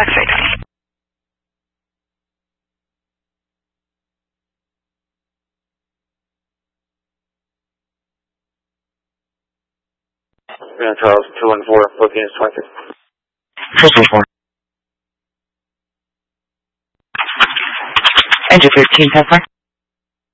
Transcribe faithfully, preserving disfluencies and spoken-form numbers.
X-ray. Grand Charles two one four, booking is twenty-six. Crystal four. Engine thirteen, Tesla.